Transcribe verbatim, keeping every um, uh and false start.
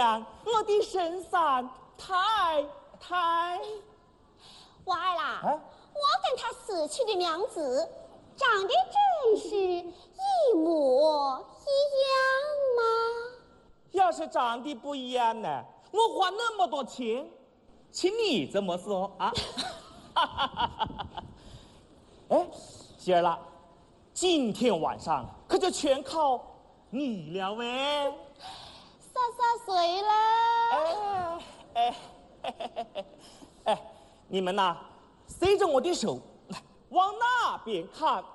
娘，我的神山太太。 娃儿啦， 啊， 我跟他死去的娘子长得真是一模一样吗？ 要是长得不一样呢，我花那么多钱，请你这么说啊？哎，媳儿啦，今天晚上可就全靠你了喂！ 洒洒水了。 哎哎哎哎，你们呐，随着我的手，往那边看。